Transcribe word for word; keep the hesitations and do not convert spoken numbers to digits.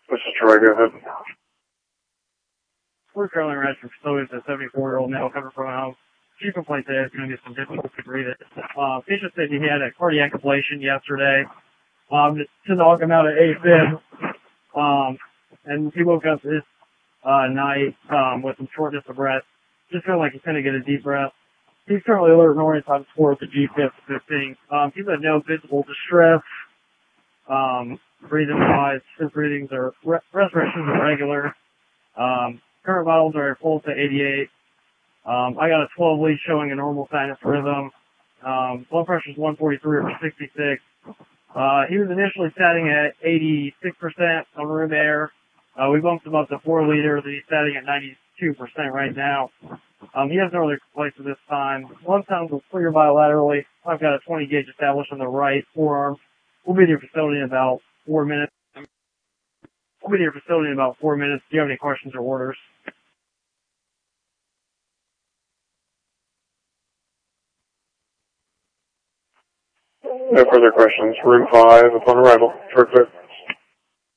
This is Troy, go ahead. We're currently arrested for facilities a seventy-four-year-old male coming from a house. Chief complaint today is going to be some difficult to read it. Uh, patient said he had a cardiac ablation yesterday. Um, to knock him out at eight fib. Um, and he woke up this, uh, night, um, with some shortness of breath. Just felt like he couldn't get a deep breath. He's currently alert and oriented on score with the G P I P fifteen. Um, he's had no visible distress. Um, breathing wise, his breathings are, re- respirations are regular. Um, current vitals are full to eighty-eight. Um, I got a twelve lead showing a normal sinus rhythm. Um, blood pressure is one forty-three over sixty-six. Uh, he was initially sitting at eighty-six percent on room air. Uh, we bumped him up to four liters and he's sitting at ninety-two percent right now. Um, he has no other complaints at this time. Lung sounds will clear bilaterally. I've got a twenty gauge established on the right forearm. We'll be at your facility in about four minutes. We'll be at your facility in about four minutes. Do you have any questions or orders? No further questions. Room five upon arrival. Short clear.